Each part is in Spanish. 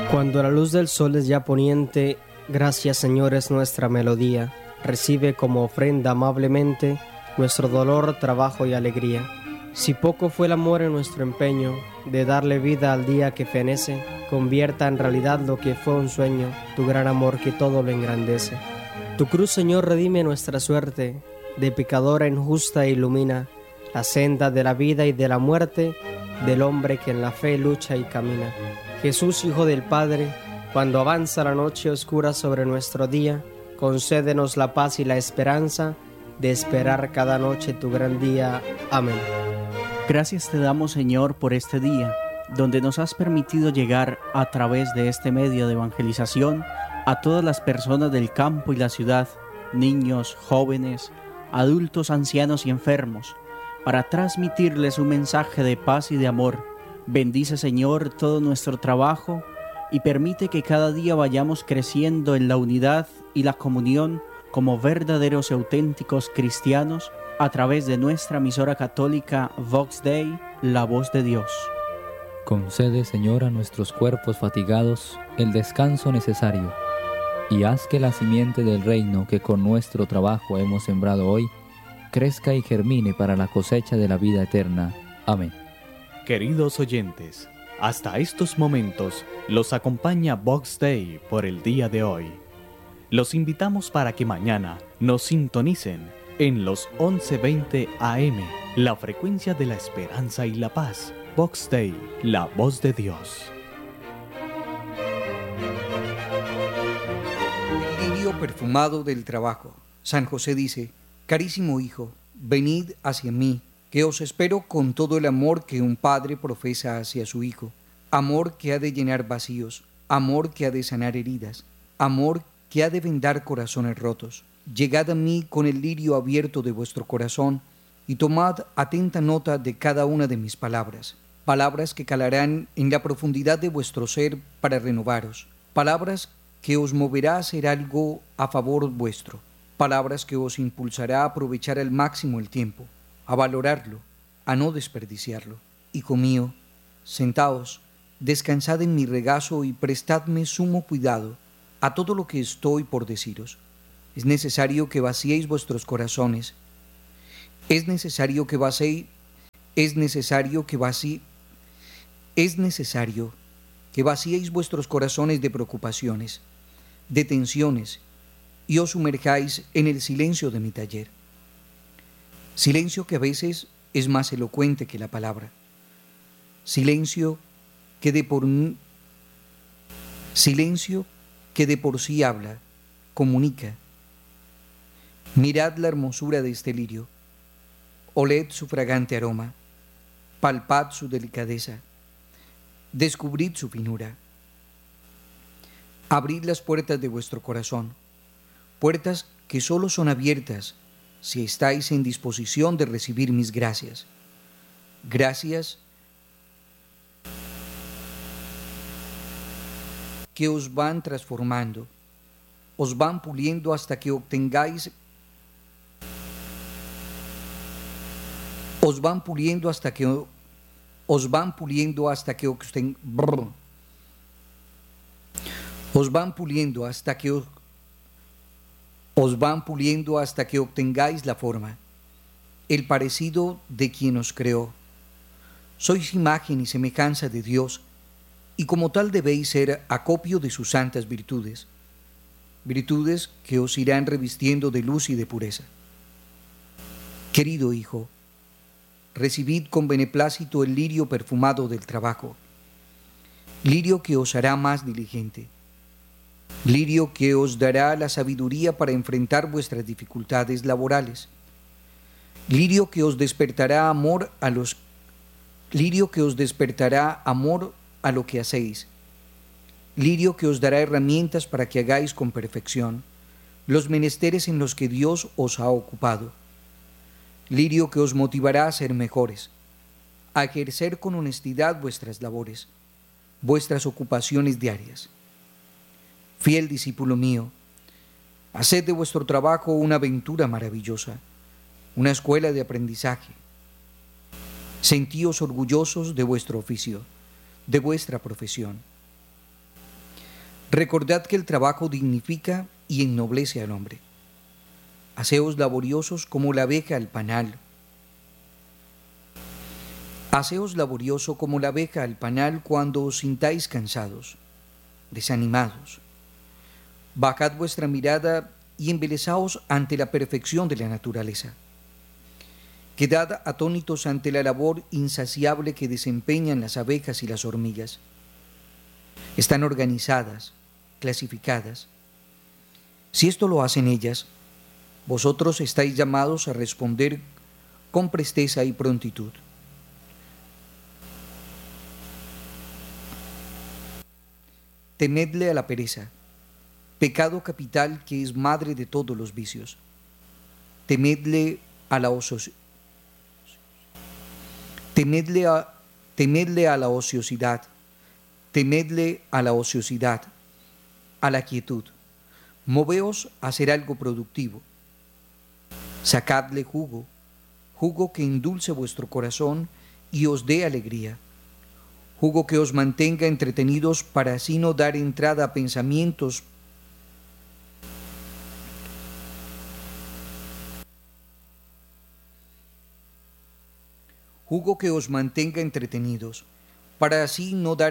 Cuando la luz del sol es ya poniente, gracias Señor es nuestra melodía. Recibe como ofrenda amablemente nuestro dolor, trabajo y alegría. Si poco fue el amor en nuestro empeño de darle vida al día que fenece, convierta en realidad lo que fue un sueño, tu gran amor que todo lo engrandece. Tu cruz, Señor, redime nuestra suerte, de pecadora injusta ilumina la senda de la vida y de la muerte del hombre que en la fe lucha y camina. Jesús, Hijo del Padre, cuando avanza la noche oscura sobre nuestro día, concédenos la paz y la esperanza de esperar cada noche tu gran día. Amén. Gracias te damos, Señor, por este día, donde nos has permitido llegar a través de este medio de evangelización a todas las personas del campo y la ciudad, niños, jóvenes, adultos, ancianos y enfermos, para transmitirles un mensaje de paz y de amor. Bendice, Señor, todo nuestro trabajo y permite que cada día vayamos creciendo en la unidad y la comunión como verdaderos y auténticos cristianos a través de nuestra emisora católica Vox Dei, la voz de Dios. Concede, Señor, a nuestros cuerpos fatigados el descanso necesario y haz que la simiente del reino que con nuestro trabajo hemos sembrado hoy crezca y germine para la cosecha de la vida eterna. Amén. Queridos oyentes, hasta estos momentos los acompaña Vox Dei por el día de hoy. Los invitamos para que mañana nos sintonicen en los 11:20 AM, la frecuencia de la esperanza y la paz. Vox Dei, la voz de Dios. El lirio perfumado del trabajo. San José dice: carísimo hijo, venid hacia mí, que os espero con todo el amor que un padre profesa hacia su hijo. Amor que ha de llenar vacíos, amor que ha de sanar heridas, amor que ha de vendar corazones rotos. Llegad a mí con el lirio abierto de vuestro corazón y tomad atenta nota de cada una de mis palabras. Palabras que calarán en la profundidad de vuestro ser para renovaros. Palabras que os moverá a hacer algo a favor vuestro. Palabras que os impulsará a aprovechar al máximo el tiempo, a valorarlo, a no desperdiciarlo. Hijo mío, sentaos, descansad en mi regazo y prestadme sumo cuidado a todo lo que estoy por deciros. Es necesario que vaciéis vuestros corazones. Es necesario que vaciéis vuestros corazones de preocupaciones, de tensiones, y os sumerjáis en el silencio de mi taller. Silencio que a veces es más elocuente que la palabra. Silencio que de por sí habla, comunica. Mirad la hermosura de este lirio, oled su fragante aroma, palpad su delicadeza, descubrid su finura. Abrid las puertas de vuestro corazón, puertas que solo son abiertas si estáis en disposición de recibir mis gracias. Gracias que os van transformando, os van puliendo hasta que obtengáis, os van puliendo hasta que obtengáis la forma, el parecido de quien os creó. Sois imagen y semejanza de Dios, y como tal debéis ser acopio de sus santas virtudes, virtudes que os irán revistiendo de luz y de pureza. Querido hijo, recibid con beneplácito el lirio perfumado del trabajo, lirio que os hará más diligente, lirio que os dará la sabiduría para enfrentar vuestras dificultades laborales, lirio que os despertará amor a lo que hacéis, lirio que os dará herramientas para que hagáis con perfección los menesteres en los que Dios os ha ocupado, lirio que os motivará a ser mejores, a ejercer con honestidad vuestras labores, vuestras ocupaciones diarias. Fiel discípulo mío, haced de vuestro trabajo una aventura maravillosa, una escuela de aprendizaje. Sentíos orgullosos de vuestro oficio, de vuestra profesión. Recordad que el trabajo dignifica y ennoblece al hombre. Haceos laboriosos como la abeja al panal. Haceos laborioso como la abeja al panal cuando os sintáis cansados, desanimados. Bajad vuestra mirada y embelesaos ante la perfección de la naturaleza. Quedad atónitos ante la labor insaciable que desempeñan las abejas y las hormigas. Están organizadas, clasificadas. Si esto lo hacen ellas, vosotros estáis llamados a responder con presteza y prontitud. Temedle a la pereza, pecado capital que es madre de todos los vicios. Temedle a la ociosidad. Temedle a la ociosidad. Temedle a la ociosidad, a la quietud. Moveos a hacer algo productivo. Sacadle jugo, jugo que endulce vuestro corazón y os dé alegría. Jugo que os mantenga entretenidos para así no dar entrada a pensamientos jugo que os mantenga entretenidos para así no dar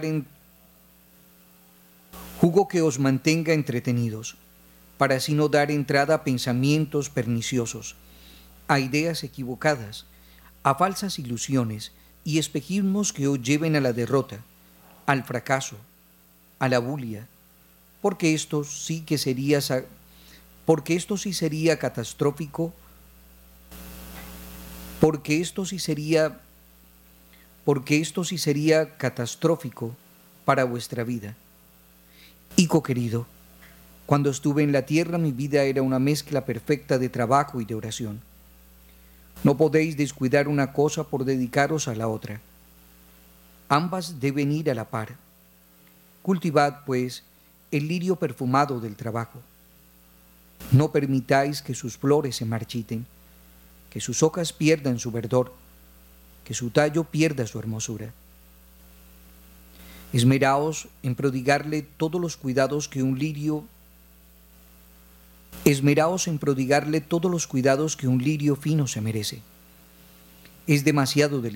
jugo que os mantenga entretenidos para así no dar entrada a pensamientos perniciosos, a ideas equivocadas, a falsas ilusiones y espejismos que os lleven a la derrota, al fracaso, a la bulia, porque esto sí sería catastrófico, porque esto sí sería catastrófico para vuestra vida. Hijo querido, cuando estuve en la tierra mi vida era una mezcla perfecta de trabajo y de oración. No podéis descuidar una cosa por dedicaros a la otra. Ambas deben ir a la par. Cultivad, pues, el lirio perfumado del trabajo. No permitáis que sus flores se marchiten, que sus hojas pierdan su verdor, que su tallo pierda su hermosura. Esmeraos en prodigarle todos los cuidados que un lirio fino se merece. Es demasiado delicado